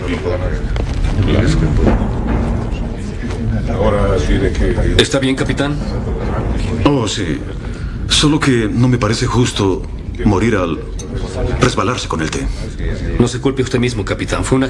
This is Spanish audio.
Ahora tiene que... ¿Está bien, capitán? Oh, sí. Solo que no me parece justo morir al resbalarse con el té. No se culpe usted mismo, capitán. Fue una